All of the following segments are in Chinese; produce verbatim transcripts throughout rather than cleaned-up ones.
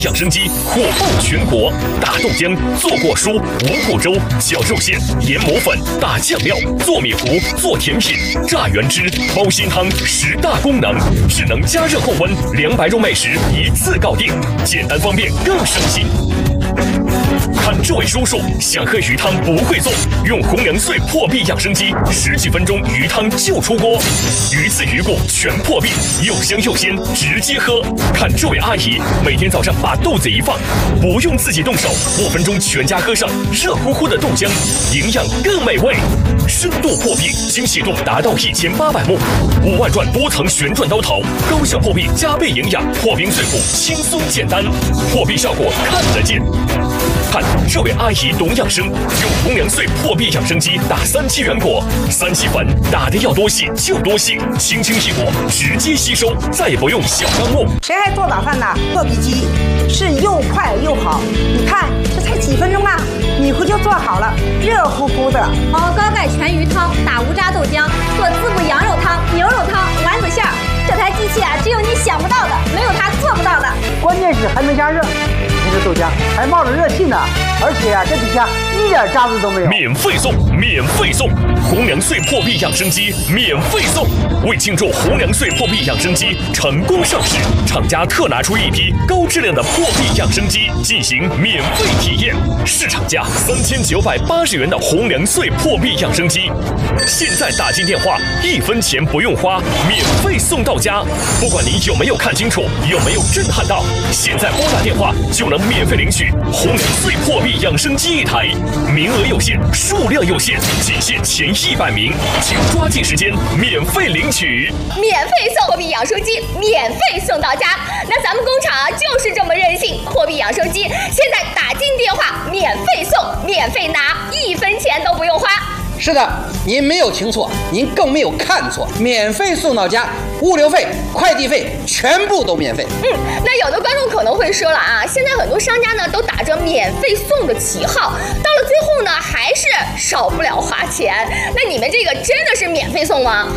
养生机火爆全国，打豆浆、做果蔬、五谷粥、绞肉馅、研磨粉、打酱料、做米糊、做甜品、榨原汁、煲鲜汤，十大功能，智能加热控温，两百种美食一次搞定，简单方便更省心。看这位叔叔想喝鱼汤不会做，用红娘穗破壁养生机，十几分钟鱼汤就出锅，鱼刺鱼骨全破壁，又香又鲜，直接喝。看这位阿姨每天早上把豆子一放，不用自己动手，五分钟全家喝上热乎乎的豆浆，营养更美味。深度破壁，精细度达到一千八百目，五万转多层旋转刀头，高效破壁加倍营养，破冰碎骨轻松简单，破壁效果看得见。看这位阿姨懂养生，用红娘穗破壁养生机打三七原果，三七粉打的要多细就多细，轻轻一裹直接吸收，再也不用小钢木。 谁还做早饭呢？破壁机是又快又好，你看这才几分钟啊，米糊就做好了，热乎乎的。 熬高钙全鱼汤，打无渣豆浆，做滋补羊肉汤、牛肉汤、丸子馅儿。这台机器啊，只有你想不到的，没有它做不到的。 关键是还能加热。这豆浆还冒着热气呢，而且啊，这底下一点渣子都没有。 免费送，免费送，红娘穗破壁养生机免费送。为庆祝红娘穗破壁养生机成功上市，厂家特拿出一批高质量的破壁养生机进行免费体验。市场价三千九百八十元的红娘穗破壁养生机，现在打进电话，一分钱不用花，免费送到家。不管你有没有看清楚，有没有震撼到，现在拨打电话就能免费领取红娘穗破壁养生机一台，名额有限，数量有限，仅限前一百名，请抓紧时间免费领取。 免费送破壁养生机，免费送到家。那咱们工厂啊就是这么任性，破壁养生机现在打进电话，免费送，免费拿，一分钱都不用花。 是的，您没有听错，您更没有看错，免费送到家，物流费、快递费全部都免费。 嗯，那有的观众可能会说了啊，现在很多商家呢都打着免费送的旗号，到了最后呢还是少不了花钱。那你们这个真的是免费送吗？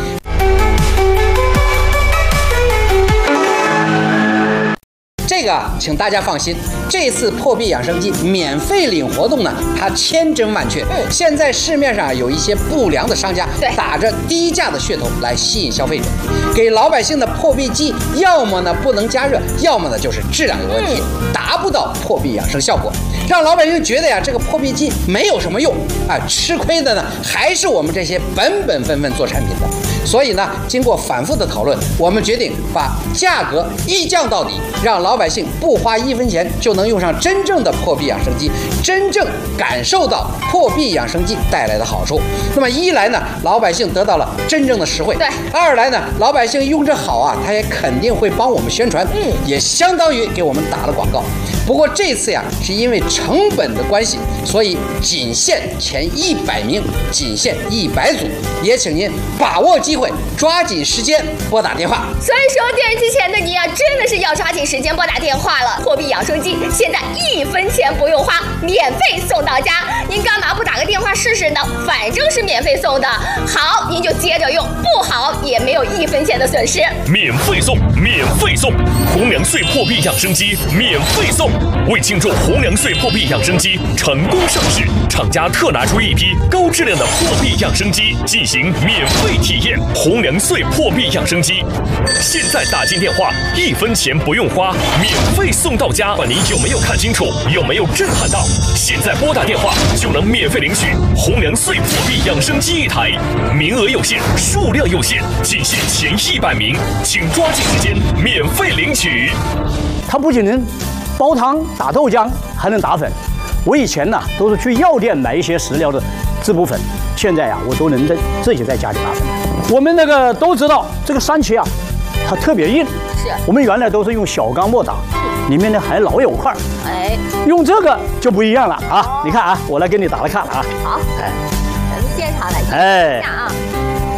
这个请大家放心，这次破壁养生机免费领活动呢，它千真万确。 嗯， 现在市面上有一些不良的商家打着低价的噱头来吸引消费者，给老百姓的破壁机要么呢不能加热，要么呢就是质量有问题，嗯，达不到破壁养生效果，让老百姓觉得呀这个破壁机没有什么用啊，吃亏的呢还是我们这些本本分分做产品的。所以呢，经过反复的讨论，我们决定把价格一降到底，让老百姓不花一分钱就能用上真正的破壁养生机，真正感受到破壁养生机带来的好处。那么一来呢，老百姓得到了真正的实惠；对，二来呢，老百姓用着好啊，他也肯定会帮我们宣传，嗯，也相当于给我们打了广告。不过这次呀，是因为成本的关系，所以仅限前一百名，仅限一百组，也请您把握机会，抓紧时间拨打电话。 所以说，电视机前的您啊，真的是要抓紧时间拨打电话了。破壁养生机现在一分钱不用花，免费送到家，您干嘛不打个电话试试呢？反正是免费送的，好您就接着用，不好也没有一分钱的损失。 免费送，免费送，红娘穗破壁养生机免费送。为庆祝红娘穗破壁养生机成功上市，厂家特拿出一批高质量的破壁养生机进行免费体验。红娘穗破壁养生机，现在打进电话，一分钱不用花，免费送到家。管您有没有看清楚，有没有震撼到，现在拨打电话就能免费领取红娘穗破壁养生机一台，名额有限，数量有限，仅限前一百名，请抓紧时间免费领取。 它不仅能煲汤、打豆浆，还能打粉。我以前呢都是去药店买一些食疗的滋补粉，现在呀我都能在自己在家里打粉。我们那个都知道，这个三七啊，它特别硬。是。我们原来都是用小钢末打，里面呢还老有块。哎。用这个就不一样了啊！哦、你看啊，我来给你打来看了啊。好。哎。咱们现场来看一下啊。